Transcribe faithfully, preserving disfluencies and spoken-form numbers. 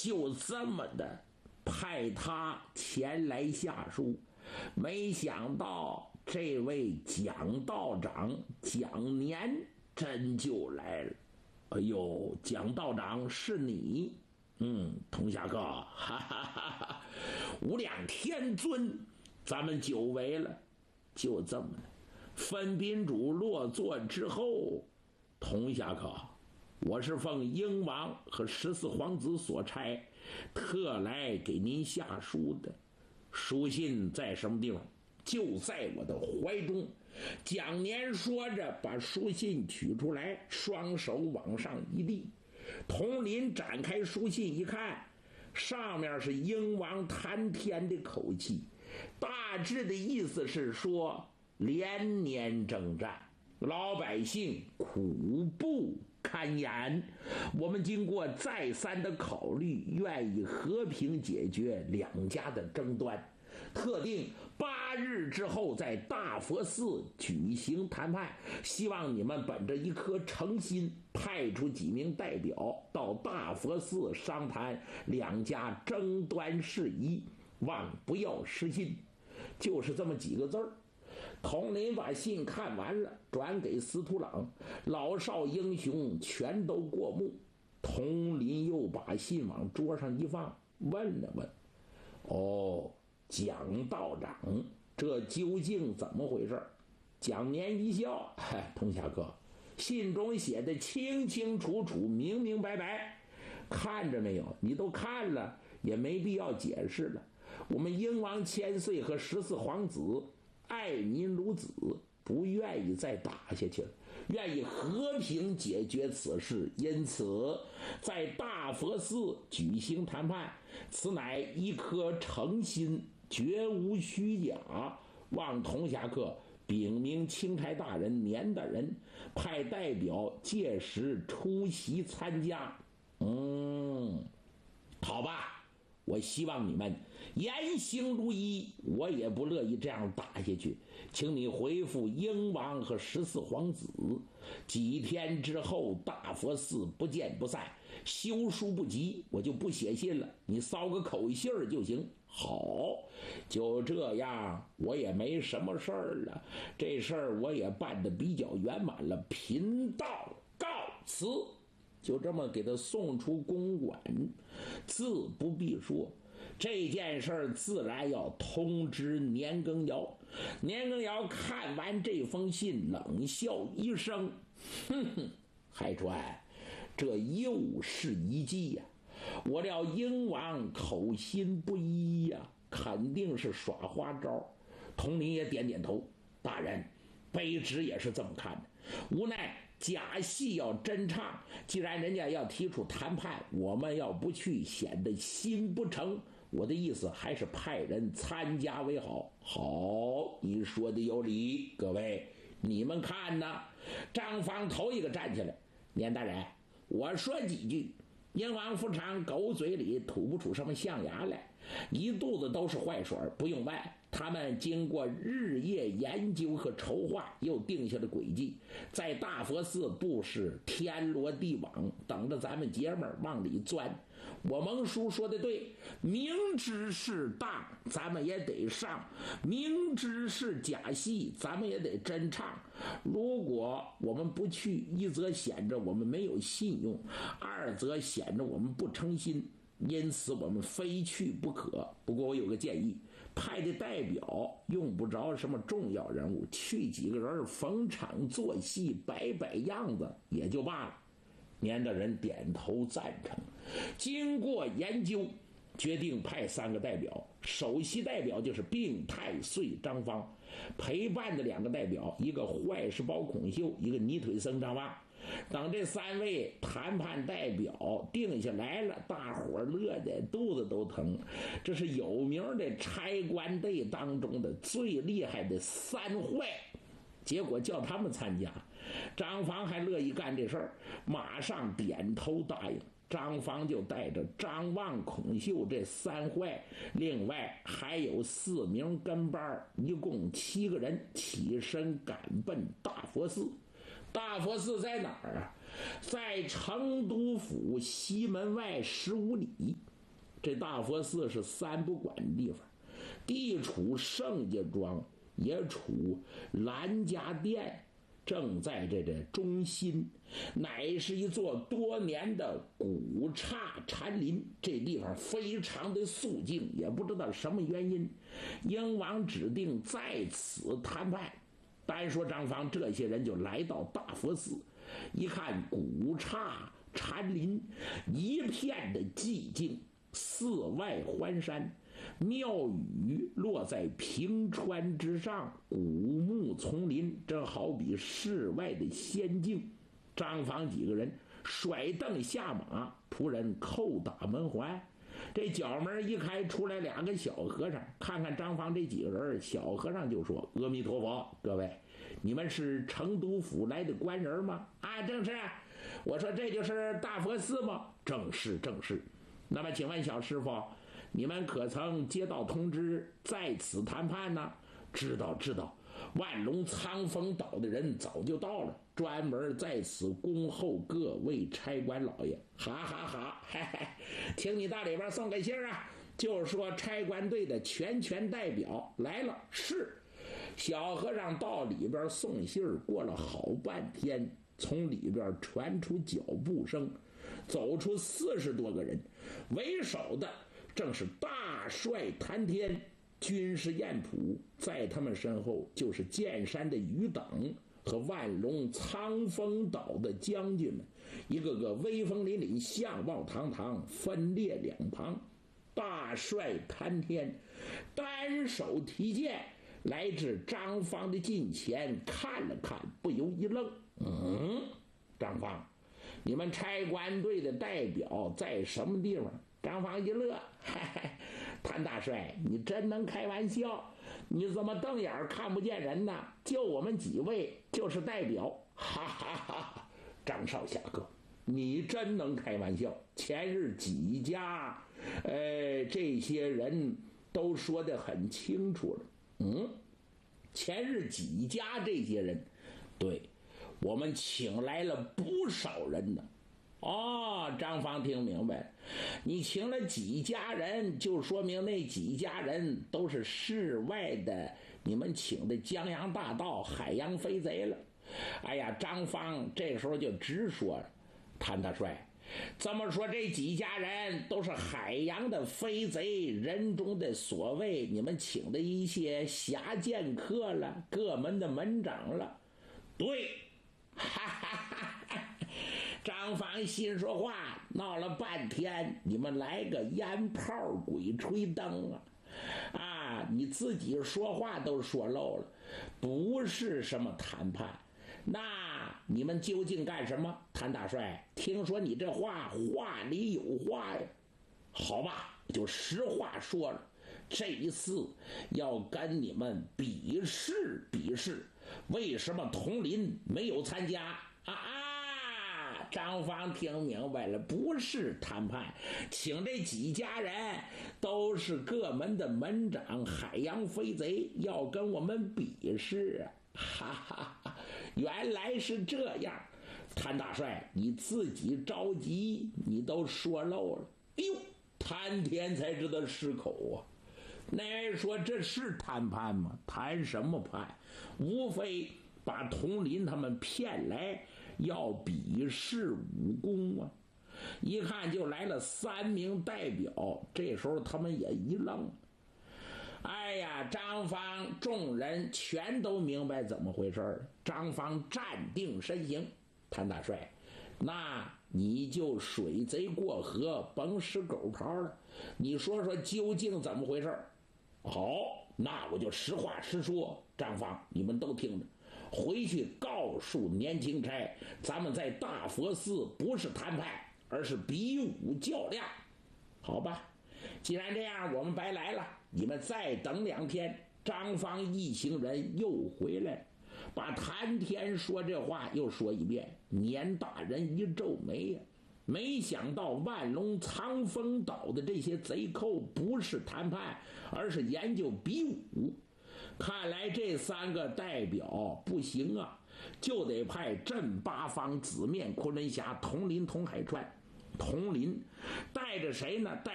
就这么的派他前来下书。没想到这位蒋道长蒋年真就来了。哎呦，蒋道长是你？嗯，童侠客，哈哈哈哈，无量天尊，咱们久违了。就这么的，分宾主落座之后，童侠客，我是奉英王和十四皇子所差，特来给您下书的。书信在什么地方？就在我的怀中。蒋年说着，把书信取出来，双手往上一立。统领展开书信一看，上面是英王谈天的口气，大致的意思是说，连年征战，老百姓苦不堪言，我们经过再三的考虑，愿意和平解决两家的争端，特定八日之后在大佛寺举行谈判，希望你们本着一颗诚心，派出几名代表到大佛寺商谈两家争端事宜，望不要失信。就是这么几个字儿。统领把信看完了，转给司徒朗，老少英雄全都过目。统领又把信往桌上一放，问了问：哦，蒋道长，这究竟怎么回事？蒋年一笑：嗨，童侠客，信中写的清清楚楚，明明白白，看着没有？你都看了，也没必要解释了。我们英王千岁和十四皇子爱民如子，不愿意再打下去了，愿意和平解决此事，因此在大佛寺举行谈判，此乃一颗诚心，绝无虚假。望童侠客禀明钦差大人年大人，派代表届时出席参加。嗯，好吧，我希望你们言行如一，我也不乐意这样打下去，请你回复英王和十四皇子，几天之后大佛寺不见不散，休书不急，我就不写信了，你捎个口信儿就行。好，就这样，我也没什么事儿了，这事儿我也办得比较圆满了，贫道告辞。就这么给他送出公馆。自不必说，这件事儿自然要通知年羹尧。年羹尧看完这封信，冷笑一声：哼哼，海川，这又是一计呀、啊！我料英王口心不一呀、啊，肯定是耍花招。统领也点点头，大人，卑职也是这么看的。无奈假戏要真唱，既然人家要提出谈判，我们要不去，显得心不诚。我的意思还是派人参加为好。好，你说的有理，各位你们看呢？张方头一个站起来：年大人，我说几句。英王副长狗嘴里吐不出什么象牙来，一肚子都是坏水，不用问。他们经过日夜研究和筹划，又定下了轨迹，在大佛寺布施天罗地网，等着咱们爷们儿往里钻。我蒙叔说的对，明知是当，咱们也得上；明知是假戏，咱们也得真唱。如果我们不去，一则显着我们没有信用，二则显着我们不诚心。因此我们非去不可。不过我有个建议，派的代表用不着什么重要人物，去几个人逢场作戏，摆摆样子也就罢了。年大人点头赞成。经过研究，决定派三个代表，首席代表就是病太岁张方，陪伴的两个代表，一个坏事包孔秀，一个泥腿僧张望。等这三位谈判代表定下来了，大伙乐得肚子都疼。这是有名的差官队当中的最厉害的三坏，结果叫他们参加，张方还乐意干这事儿，马上点头答应。张方就带着张望、孔秀这三坏，另外还有四名跟班，一共七个人起身赶奔大佛寺。大佛寺在哪儿啊？在成都府西门外十五里。 这大佛寺是三不管的地方，地处盛家庄，也处兰家店，正在这这中心，乃是一座多年的古刹禅林。这地方非常的肃静，也不知道什么原因，英王指定在此谈判。单说张方这些人就来到大佛寺，一看古刹禅林一片的寂静，寺外环山，庙宇落在平川之上，古木丛林，这好比世外的仙境。张方几个人甩蹬下马，仆人叩打门环。这角门一开，出来两个小和尚，看看张方这几个人，小和尚就说：“阿弥陀佛，各位，你们是成都府来的官人吗？”“啊，正是。”“我说这就是大佛寺吗？”“正是，正是。”“那么请问小师傅，你们可曾接到通知在此谈判呢？”“知道，知道。万隆苍峰岛的人早就到了，专门在此恭候各位差官老爷。”“哈哈哈，嘿嘿，请你到里边送个信啊，就是说差官队的全权代表来了。”“是。”小和尚到里边送信，过了好半天，从里边传出脚步声，走出四十多个人，为首的正是大帅谭天、军师彦普，在他们身后就是剑山的余等和万隆苍峰岛的将军们，一个个威风凛凛，相貌堂堂，分列两旁。大帅谭天单手提剑来至张方的近前，看了看，不由一愣。“嗯，张方，你们差官队的代表在什么地方？”张方一乐：“嘿嘿，谭大帅，你真能开玩笑，你怎么瞪眼看不见人呢？就我们几位就是代表。”“哈哈哈！张少侠哥，你真能开玩笑。前日几家，呃，这些人都说得很清楚了。”“嗯，前日几家这些人，对，我们请来了不少人呢。”“哦，张方听明白，你请了几家人，就说明那几家人都是世外的，你们请的江洋大盗、海洋飞贼了。”哎呀，张方这时候就直说了：“谭大帅，这么说这几家人都是海洋的飞贼，人中的所谓你们请的一些侠剑客了，各门的门长了。”“对。”哈哈哈哈！张方心说话，闹了半天，你们来个烟炮鬼吹灯啊！啊，你自己说话都说漏了，不是什么谈判，那你们究竟干什么？谭大帅，听说你这话话里有话呀。好吧，就实话说了，这一次要跟你们比试比试，为什么佟林没有参加啊啊？张方听明白了，不是谈判，请这几家人都是各门的门长，海洋飞贼，要跟我们比试啊！哈哈哈，原来是这样。谭大帅，你自己着急，你都说漏了。哎呦，谭天才知道失口啊！那人说这是谈判吗？谈什么判？无非把佟林他们骗来要比试武功啊！一看就来了三名代表，这时候他们也一愣。哎呀，张方众人全都明白怎么回事了。张方站定身形：“谭大帅，那你就水贼过河，甭使狗刨了。你说说究竟怎么回事？”“好，那我就实话实说。张方，你们都听着，回去告诉年轻差，咱们在大佛寺不是谈判，而是比武较量。好吧，既然这样，我们白来了，你们再等两天。”张方一行人又回来了，把谭天说这话又说一遍。年大人一皱眉呀，没想到万隆苍峰岛的这些贼寇不是谈判，而是研究比武。看来这三个代表不行啊，就得派镇八方、紫面、昆仑侠、佟林、佟海川。佟林带着谁呢？带